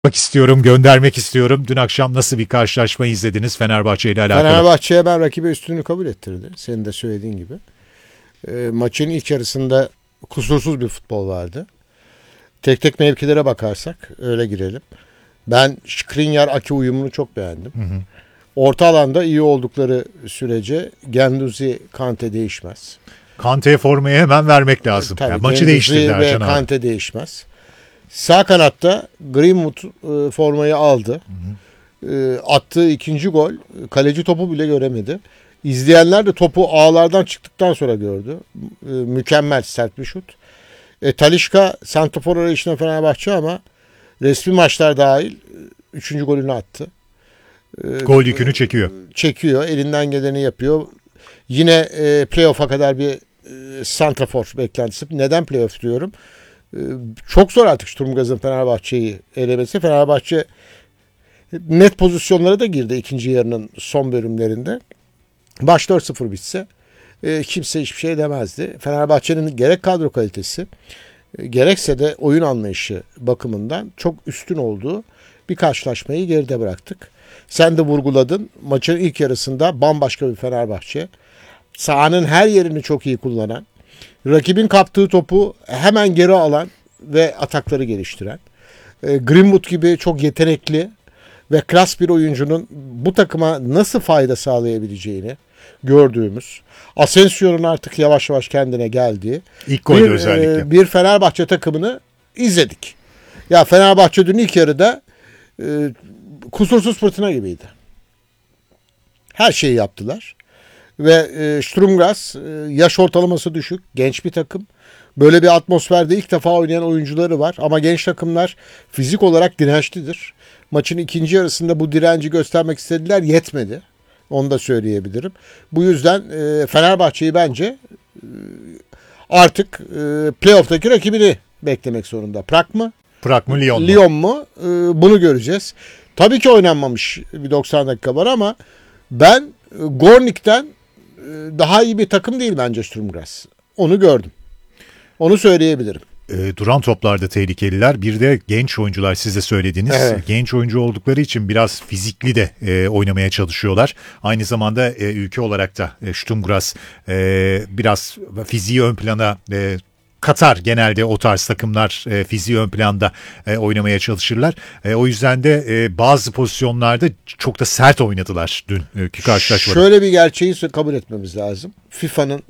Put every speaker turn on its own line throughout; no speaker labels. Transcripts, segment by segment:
Göndermek istiyorum. Dün akşam nasıl bir karşılaşma izlediniz Fenerbahçe ile alakalı?
Fenerbahçe'ye ben rakibe üstünlüğü kabul ettirdi. Senin de söylediğin gibi. Maçın ilk yarısında kusursuz bir futbol vardı. Tek tek mevkilere bakarsak öyle girelim. Ben Skriniar-Aki uyumunu çok beğendim. Hı hı. Orta alanda iyi oldukları sürece Guendouzi, Kante değişmez.
Kante'ye formayı hemen vermek lazım.
Tabii,
yani maçı değiştirdiler
ve Kante değişmez. Sağ kanatta Greenwood formayı aldı. Hı hı. Attığı ikinci gol kaleci topu bile göremedi. İzleyenler de topu ağlardan çıktıktan sonra gördü. Mükemmel sert bir şut. Talisca santrafor arayışına Fenerbahçe ama resmi maçlar dahil 3. golünü attı.
Gol yükünü çekiyor.
Çekiyor. Elinden geleni yapıyor. Yine playoff'a kadar bir santrafor beklentisi. Neden playoff diyorum? Çok zor artık Sturm Graz'ın Fenerbahçe'yi elemesi. Fenerbahçe net pozisyonlara da girdi ikinci yarının son bölümlerinde. Baş 4-0 bitse kimse hiçbir şey demezdi. Fenerbahçe'nin gerek kadro kalitesi gerekse de oyun anlayışı bakımından çok üstün olduğu bir karşılaşmayı geride bıraktık. Sen de vurguladın. Maçın ilk yarısında bambaşka bir Fenerbahçe. Sahanın her yerini çok iyi kullanan, rakibin kaptığı topu hemen geri alan ve atakları geliştiren, Greenwood gibi çok yetenekli ve klas bir oyuncunun bu takıma nasıl fayda sağlayabileceğini gördüğümüz, Asensio'nun artık yavaş yavaş kendine geldiği
ilk golde özellikle
bir Fenerbahçe takımını izledik. Ya Fenerbahçe dün ilk yarıda kusursuz fırtına gibiydi. Her şeyi yaptılar. Ve Sturm Graz yaş ortalaması düşük, genç bir takım. Böyle bir atmosferde ilk defa oynayan oyuncuları var. Ama genç takımlar fizik olarak dirençlidir. Maçın ikinci yarısında bu direnci göstermek istediler, yetmedi. Onu da söyleyebilirim. Bu yüzden Fenerbahçe'yi bence artık playoff'taki rakibini beklemek zorunda. Prag mı?
Lyon mu?
Lyon mu? Bunu göreceğiz. Tabii ki oynanmamış bir 90 dakika var ama ben Gornik'ten daha iyi bir takım değil bence Sturm Graz. Onu gördüm. Onu söyleyebilirim.
Duran toplarda tehlikeliler. Bir de genç oyuncular, siz de söylediniz. Evet. Genç oyuncu oldukları için biraz fizikli de oynamaya çalışıyorlar. Aynı zamanda ülke olarak da Sturm Graz biraz fiziği ön plana katar, genelde o tarz takımlar fiziği ön planda oynamaya çalışırlar. O yüzden de bazı pozisyonlarda çok da sert oynadılar dünkü karşılaşmada.
Şöyle bir gerçeği kabul etmemiz lazım. FIFA'nın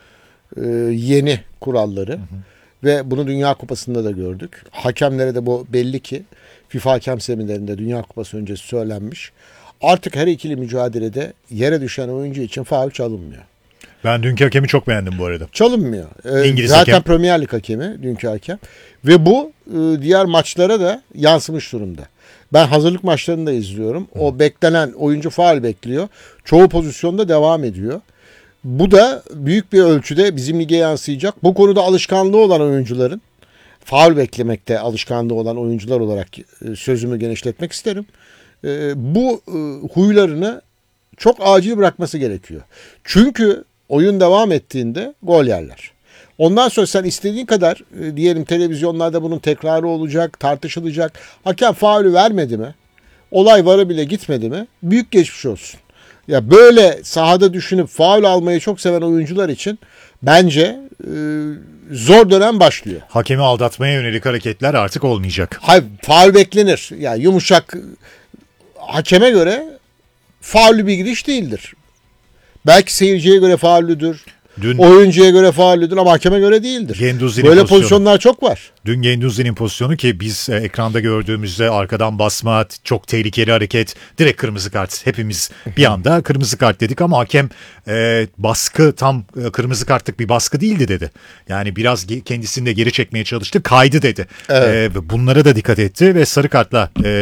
yeni kuralları, hı hı, ve bunu Dünya Kupası'nda da gördük. Hakemlere de bu belli ki FIFA hakem seminerinde Dünya Kupası öncesi söylenmiş. Artık her ikili mücadelede yere düşen oyuncu için faul çalınmıyor.
Ben dünkü hakemi çok beğendim bu arada.
Çalınmıyor.
İngiliz
zaten
hakem.
Premier Lig hakemi dünkü hakem. Ve bu diğer maçlara da yansımış durumda. Ben hazırlık maçlarını da izliyorum. O beklenen oyuncu faul bekliyor. Çoğu pozisyonda devam ediyor. Bu da büyük bir ölçüde bizim lige yansıyacak. Bu konuda alışkanlığı olan oyuncuların, faul beklemekte alışkanlığı olan oyuncular olarak sözümü genişletmek isterim. Bu huylarını çok acil bırakması gerekiyor. Çünkü oyun devam ettiğinde gol yerler. Ondan sonra sen istediğin kadar diyelim televizyonlarda bunun tekrarı olacak, tartışılacak. Hakem faulü vermedi mi? Olay VAR'a bile gitmedi mi? Büyük geçmiş olsun. Ya böyle sahada düşünüp faul almayı çok seven oyuncular için bence zor dönem başlıyor.
Hakemi aldatmaya yönelik hareketler artık olmayacak.
Hayır, faul beklenir. Yani yumuşak, hakeme göre faulü bir giriş değildir. Belki seyirciye göre faullüdür. Oyuncuya göre faullüdür ama hakeme göre değildir. Böyle pozisyonlar çok var.
Dün Guendouzi'nin pozisyonu ki biz ekranda gördüğümüzde arkadan basma, çok tehlikeli hareket, direkt kırmızı kart. Hepimiz bir anda kırmızı kart dedik ama hakem baskı tam kırmızı kartlık bir baskı değildi dedi. Yani biraz kendisini de geri çekmeye çalıştı, kaydı dedi. Evet. Bunlara da dikkat etti ve sarı kartla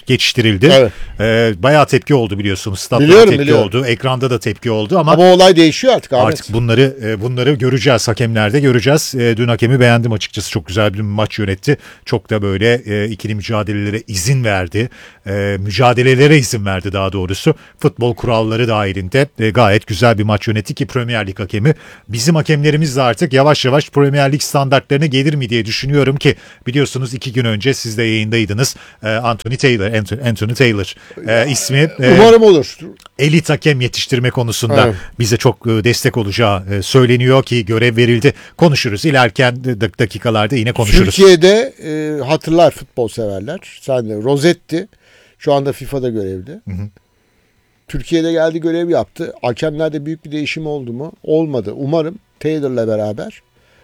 geçiştirildi.
Evet.
Bayağı tepki oldu biliyorsunuz. Statta tepki oldu. Ekranda da tepki oldu ama
olay değişiyor artık.
Artık bunları göreceğiz. Hakemlerde göreceğiz. Dün hakemi beğendim açıkçası. Çok güzel bir maç yönetti. Çok da böyle ikili mücadelelere izin verdi. Mücadelelere izin verdi daha doğrusu. Futbol kuralları dahilinde gayet güzel bir maç yönetti ki Premier Lig hakemi. Bizim hakemlerimiz de artık yavaş yavaş Premier Lig standartlarına gelir mi diye düşünüyorum ki biliyorsunuz 2 gün önce siz de yayındaydınız. Anthony Taylor ismi.
Umarım olur.
Elit hakem yetiştirme konusunda bize çok destek olacağı söyleniyor ki görev verildi. Konuşuruz. İlerleyen dakikalarda yine konuşuruz.
Türkiye'de hatırlar futbol severler. Sen de Rosetti şu anda FIFA'da görevli. Hı. Türkiye'de geldi, görev yaptı. Hakemlerde büyük bir değişim oldu mu? Olmadı. Umarım Taylor'la beraber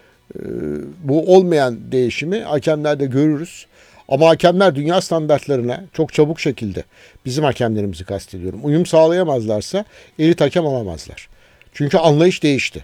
bu olmayan değişimi hakemlerde görürüz. Ama hakemler dünya standartlarına çok çabuk şekilde, bizim hakemlerimizi kastediyorum, uyum sağlayamazlarsa elit hakem olamazlar. Çünkü anlayış değişti.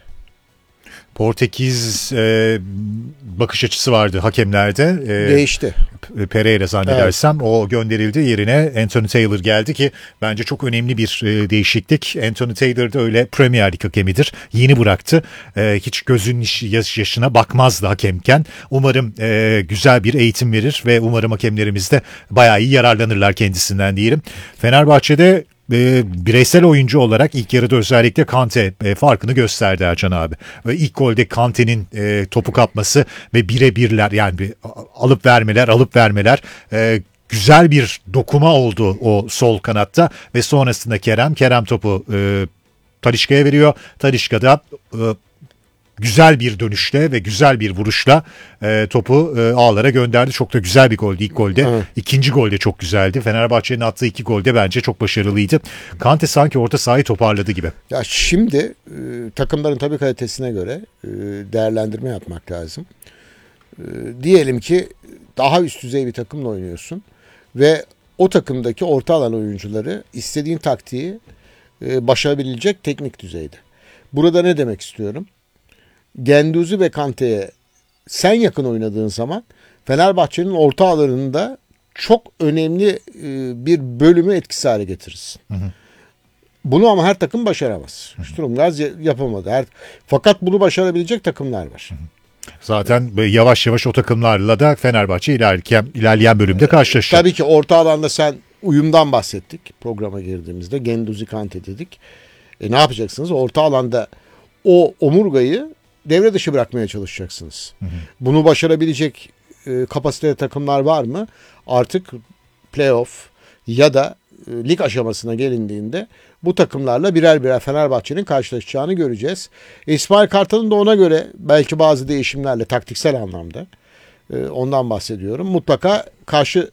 Portekiz bakış açısı vardı hakemlerde.
Değişti.
Pereira zannedersem o gönderildi, yerine Anthony Taylor geldi ki bence çok önemli bir değişiklik. Anthony Taylor da öyle Premier Lig hakemidir. Yeni bıraktı. Hiç gözün yaşına bakmazdı hakemken. Umarım güzel bir eğitim verir ve umarım hakemlerimiz de bayağı iyi yararlanırlar kendisinden diyelim. Fenerbahçe'de bireysel oyuncu olarak ilk yarıda özellikle Kante farkını gösterdi Ercan abi. İlk golde Kante'nin topu kapması ve birebirler, yani alıp vermeler güzel bir dokuma oldu o sol kanatta ve sonrasında Kerem topu Talisca'ya veriyor. Talisca da güzel bir dönüşle ve güzel bir vuruşla topu ağlara gönderdi. Çok da güzel bir goldü ilk golde. Evet. İkinci golde çok güzeldi. Fenerbahçe'nin attığı 2 golde bence çok başarılıydı. Kante sanki orta sahayı toparladı gibi.
Ya şimdi takımların tabii kalitesine göre değerlendirme yapmak lazım. Diyelim ki daha üst düzey bir takımla oynuyorsun ve o takımdaki orta alan oyuncuları istediğin taktiği başarabilecek teknik düzeyde. Burada ne demek istiyorum? Guendouzi ve Kante'ye sen yakın oynadığın zaman Fenerbahçe'nin orta alanında çok önemli bir bölümü etkisiz hale getirirsin. Hı hı. Bunu ama her takım başaramaz. Sturmgras yapamadı. Fakat bunu başarabilecek takımlar var. Hı hı.
Zaten yavaş yavaş o takımlarla da Fenerbahçe ilerleyen bölümde karşılaşacak.
Tabii ki orta alanda sen uyumdan bahsettik programa girdiğimizde. Guendouzi, Kante dedik. Ne yapacaksınız? Orta alanda o omurgayı devre dışı bırakmaya çalışacaksınız. Hı hı. Bunu başarabilecek kapasiteli takımlar var mı? Artık playoff ya da lig aşamasına gelindiğinde bu takımlarla birer Fenerbahçe'nin karşılaşacağını göreceğiz. İsmail Kartal'ın da ona göre belki bazı değişimlerle taktiksel anlamda ondan bahsediyorum. Mutlaka karşı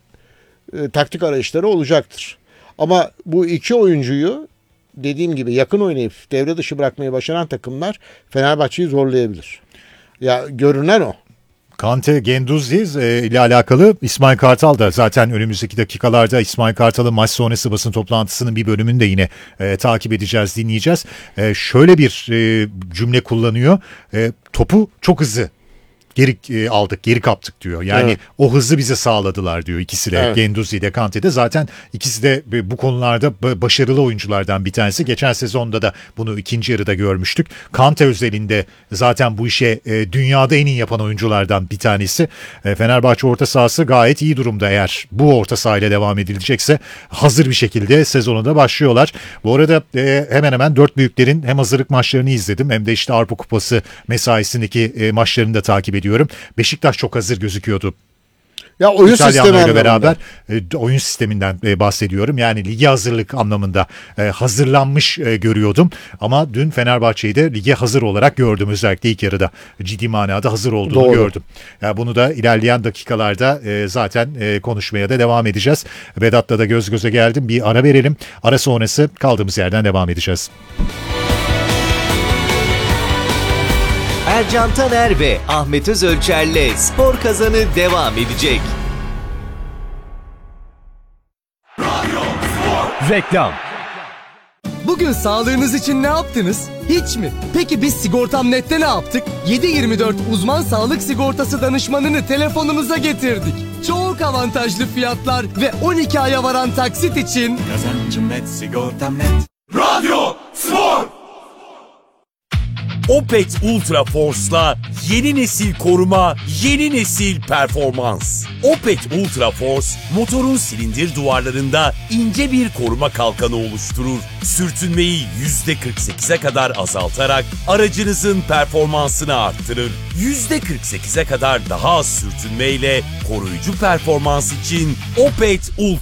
taktik arayışları olacaktır. Ama bu iki oyuncuyu dediğim gibi yakın oynayıp devre dışı bırakmayı başaran takımlar Fenerbahçe'yi zorlayabilir. Ya görünen o.
Kante, Guendouzi ile alakalı İsmail Kartal da zaten önümüzdeki dakikalarda İsmail Kartal'ın maç sonrası basın toplantısının bir bölümünü de yine takip edeceğiz, dinleyeceğiz. Şöyle bir cümle kullanıyor. Topu çok hızlı geri aldık, geri kaptık diyor. Yani evet, o hızı bize sağladılar diyor ikisi de. Evet. Guendouzi de Kante de zaten ikisi de bu konularda başarılı oyunculardan bir tanesi. Geçen sezonda da bunu ikinci yarıda görmüştük. Kante özelinde zaten bu işe dünyada en iyi yapan oyunculardan bir tanesi. Fenerbahçe orta sahası gayet iyi durumda, eğer bu orta sahayla devam edilecekse hazır bir şekilde sezonu da başlıyorlar. Bu arada hemen hemen 4 büyüklerin hem hazırlık maçlarını izledim hem de işte Avrupa Kupası mesaisindeki maçlarını da takip ediyorum. Beşiktaş çok hazır gözüküyordu.
Ya oyun sistemi
beraber oyun sisteminden bahsediyorum. Yani lige hazırlık anlamında hazırlanmış görüyordum. Ama dün Fenerbahçe'yi de lige hazır olarak gördüm. Özellikle ilk yarıda ciddi manada hazır olduğunu gördüm. Yani bunu da ilerleyen dakikalarda zaten konuşmaya da devam edeceğiz. Vedat'la da göz göze geldim. Bir ara verelim. Ara sonrası kaldığımız yerden devam edeceğiz.
Ercan Taner ve Ahmet Özölçer'le Spor Kazanı devam edecek.
Reklam. Bugün sağlığınız için ne yaptınız? Hiç mi? Peki biz Sigortam.net'te ne yaptık? 7/24 uzman sağlık sigortası danışmanını telefonunuza getirdik. Çok avantajlı fiyatlar ve 12 aya varan taksit için
Kazancım net, sigortam net.
Radyo Spor. Opet Ultra Force'la yeni nesil koruma, yeni nesil performans. Opet Ultra Force, motorun silindir duvarlarında ince bir koruma kalkanı oluşturur. Sürtünmeyi %48'e kadar azaltarak aracınızın performansını arttırır. %48'e kadar daha az sürtünmeyle koruyucu performans için Opet Ultra